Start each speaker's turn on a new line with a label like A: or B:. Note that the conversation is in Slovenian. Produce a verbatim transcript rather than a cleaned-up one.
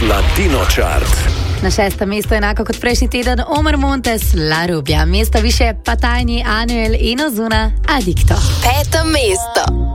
A: Latino Chart.
B: Na šestem mestu, enako kot prejšnji teden, Omar Montes, La Rubia. Mesto više pa tajni Anuel in Ozuna, Adicto.
C: Peto mesto.